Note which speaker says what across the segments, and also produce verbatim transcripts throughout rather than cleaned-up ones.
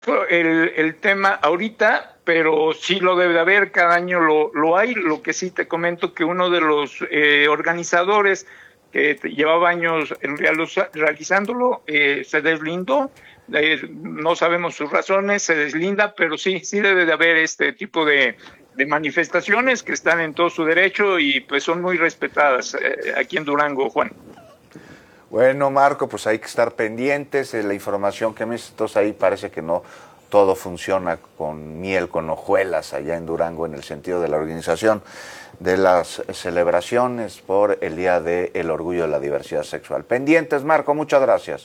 Speaker 1: el, el tema ahorita, pero sí lo debe de haber, cada año lo, lo hay. Lo que sí te comento que uno de los eh, organizadores que llevaba años realizándolo eh, se deslindó, eh, no sabemos sus razones, se deslinda, pero sí, sí debe de haber este tipo de, de manifestaciones que están en todo su derecho y pues son muy respetadas eh, aquí en Durango, Juan.
Speaker 2: Bueno, Marco, pues hay que estar pendientes de la información que me entonces ahí parece que no todo funciona con miel, con hojuelas allá en Durango en el sentido de la organización de las celebraciones por el Día del Orgullo de la Diversidad Sexual. Pendientes, Marco, muchas gracias.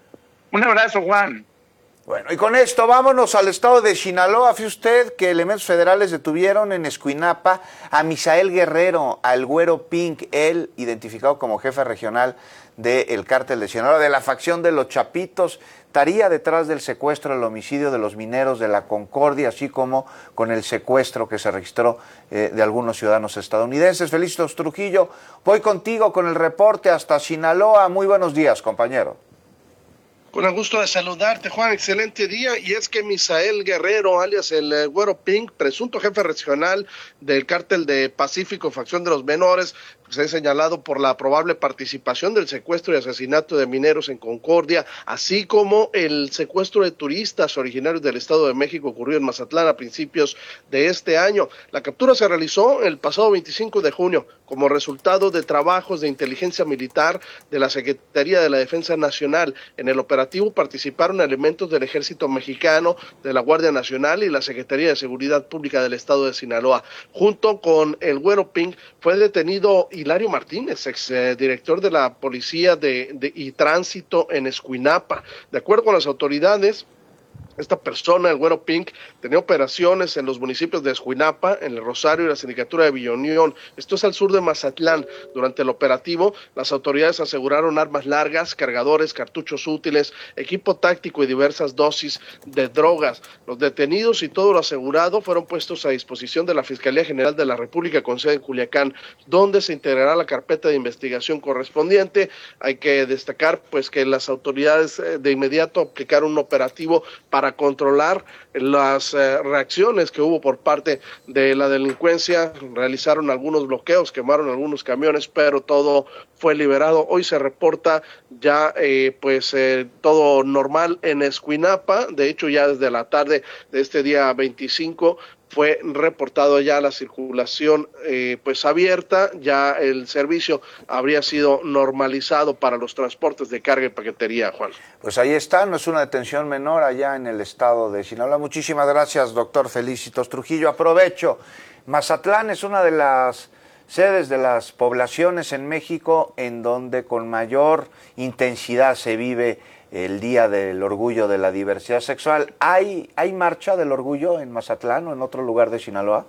Speaker 1: Un abrazo, Juan.
Speaker 2: Bueno, y con esto vámonos al estado de Sinaloa. Fíjese usted que elementos federales detuvieron en Escuinapa a Misael Guerrero, al Güero Pink, él identificado como jefe regional del cártel de Sinaloa, de la facción de los Chapitos, estaría detrás del secuestro, el homicidio de los mineros de la Concordia, así como con el secuestro que se registró eh, de algunos ciudadanos estadounidenses. Felicitos Trujillo, voy contigo con el reporte hasta Sinaloa. Muy buenos días, compañero.
Speaker 3: Con el gusto de saludarte, Juan, excelente día. Y es que Misael Guerrero, alias el eh, Güero Pink, presunto jefe regional del cártel de Pacífico, facción de los menores, se ha señalado por la probable participación del secuestro y asesinato de mineros en Concordia, así como el secuestro de turistas originarios del Estado de México ocurrido en Mazatlán a principios de este año. La captura se realizó el pasado veinticinco de junio como resultado de trabajos de inteligencia militar de la Secretaría de la Defensa Nacional. En el operativo participaron elementos del Ejército Mexicano, de la Guardia Nacional y la Secretaría de Seguridad Pública del Estado de Sinaloa. Junto con el Güero Pink fue detenido Hilario Martínez, ex eh, director de la Policía de, de, y Tránsito en Escuinapa. De acuerdo con las autoridades, esta persona, el Güero Pink, tenía operaciones en los municipios de Escuinapa, en el Rosario y la sindicatura de Villa Unión. Esto es al sur de Mazatlán. Durante el operativo, las autoridades aseguraron armas largas, cargadores, cartuchos útiles, equipo táctico y diversas dosis de drogas. Los detenidos y todo lo asegurado fueron puestos a disposición de la Fiscalía General de la República con sede en Culiacán, donde se integrará la carpeta de investigación correspondiente. Hay que destacar pues que las autoridades de inmediato aplicaron un operativo para para controlar las eh, reacciones que hubo por parte de la delincuencia. Realizaron algunos bloqueos, quemaron algunos camiones, pero todo fue liberado. Hoy se reporta ya eh, pues eh, todo normal en Escuinapa. De hecho, ya desde la tarde de este día veinticinco fue reportado ya la circulación eh, pues abierta, ya el servicio habría sido normalizado para los transportes de carga y paquetería, Juan.
Speaker 2: Pues ahí está, no es una detención menor allá en el estado de Sinaloa. Muchísimas gracias, doctor Felicitos Trujillo. Aprovecho, Mazatlán es una de las sedes de las poblaciones en México en donde con mayor intensidad se vive el Día del Orgullo de la Diversidad Sexual. ¿Hay, hay marcha del orgullo en Mazatlán o en otro lugar de Sinaloa?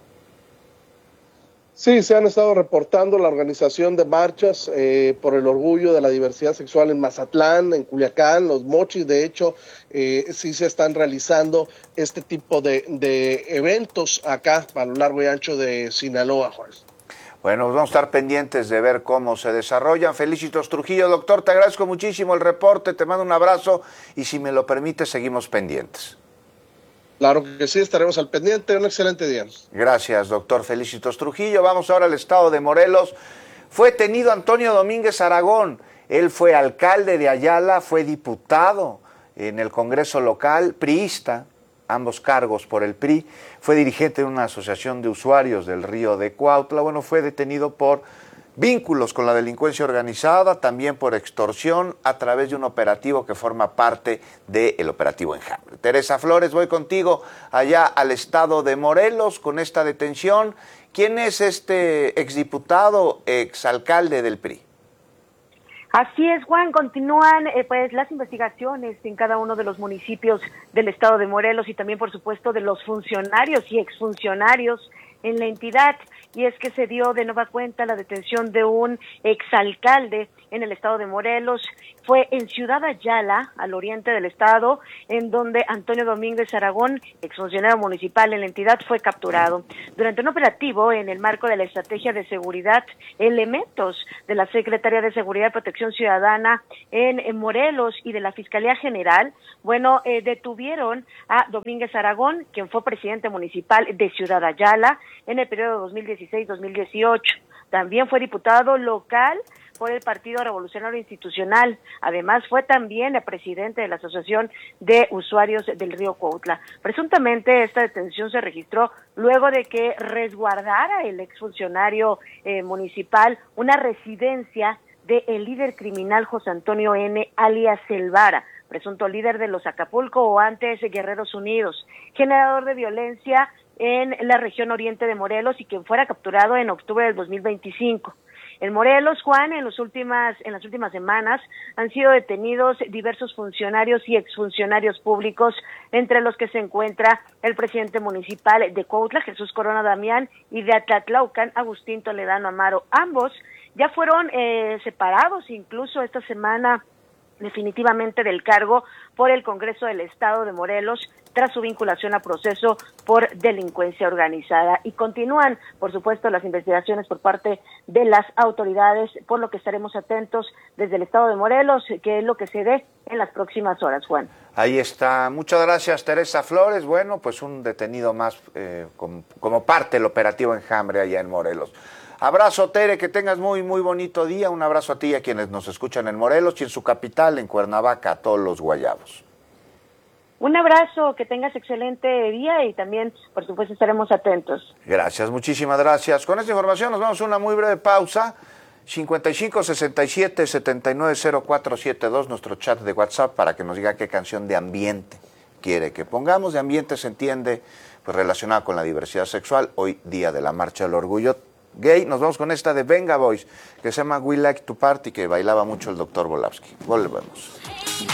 Speaker 3: Sí, se han estado reportando la organización de marchas eh, por el orgullo de la diversidad sexual en Mazatlán, en Culiacán, Los Mochis. De hecho, eh, sí se están realizando este tipo de, de eventos acá a lo largo y ancho de Sinaloa, Juan.
Speaker 2: Bueno, pues vamos a estar pendientes de ver cómo se desarrollan. Felicitos Trujillo, doctor, te agradezco muchísimo el reporte, te mando un abrazo y si me lo permite seguimos pendientes.
Speaker 3: Claro que sí, estaremos al pendiente. Un excelente día.
Speaker 2: Gracias, doctor Felicitos Trujillo. Vamos ahora al estado de Morelos. Fue detenido Antonio Domínguez Aragón. Él fue alcalde de Ayala, fue diputado en el Congreso local, priista, ambos cargos por el P R I, fue dirigente de una asociación de usuarios del río de Cuautla. Bueno, fue detenido por vínculos con la delincuencia organizada, también por extorsión a través de un operativo que forma parte del operativo Enjambre. Teresa Flores, voy contigo allá al estado de Morelos con esta detención. ¿Quién es este exdiputado, exalcalde del P R I?
Speaker 4: Así es, Juan, continúan eh, pues las investigaciones en cada uno de los municipios del estado de Morelos y también, por supuesto, de los funcionarios y exfuncionarios en la entidad. Y es que se dio de nueva cuenta la detención de un exalcalde en el estado de Morelos. Fue en Ciudad Ayala, al oriente del estado, en donde Antonio Domínguez Aragón, exfuncionario municipal en la entidad, fue capturado. Durante un operativo en el marco de la estrategia de seguridad, elementos de la Secretaría de Seguridad y Protección Ciudadana en, en Morelos y de la Fiscalía General, bueno, eh, detuvieron a Domínguez Aragón, quien fue presidente municipal de Ciudad Ayala en el periodo dos mil dieciséis a dos mil dieciocho. También fue diputado local por el Partido Revolucionario Institucional. Además, fue también el presidente de la Asociación de Usuarios del Río Cuautla. Presuntamente, esta detención se registró luego de que resguardara el exfuncionario eh, municipal una residencia del líder criminal José Antonio N., alias El Vara, presunto líder de los Acapulco o antes Guerreros Unidos, generador de violencia en la región oriente de Morelos y quien fuera capturado en octubre del dos mil veinticinco. En Morelos, Juan, en, los últimas, en las últimas semanas han sido detenidos diversos funcionarios y exfuncionarios públicos, entre los que se encuentra el presidente municipal de Cuautla, Jesús Corona Damián, y de Atlatlaucan, Agustín Toledano Amaro. Ambos ya fueron eh, separados incluso esta semana definitivamente del cargo por el Congreso del Estado de Morelos tras su vinculación a proceso por delincuencia organizada. Y continúan, por supuesto, las investigaciones por parte de las autoridades, por lo que estaremos atentos desde el Estado de Morelos, que es lo que se dé en las próximas horas, Juan.
Speaker 2: Ahí está. Muchas gracias, Teresa Flores. Bueno, pues un detenido más eh, como, como parte del operativo Enjambre allá en Morelos. Abrazo, Tere, que tengas muy, muy bonito día. Un abrazo a ti y a quienes nos escuchan en Morelos y en su capital, en Cuernavaca, a todos los guayabos.
Speaker 4: Un abrazo, que tengas excelente día y también, por supuesto, estaremos atentos.
Speaker 2: Gracias, muchísimas gracias. Con esta información nos vamos a una muy breve pausa. cincuenta y cinco, sesenta y siete, setenta y nueve, cero cuatro setenta y dos, nuestro chat de WhatsApp, para que nos diga qué canción de ambiente quiere que pongamos. De ambiente se entiende pues relacionada con la diversidad sexual, hoy día de la Marcha del Orgullo Gay. Nos vamos con esta de Venga Boys, que se llama We Like to Party, que bailaba mucho el doctor Volavsky. Volvemos.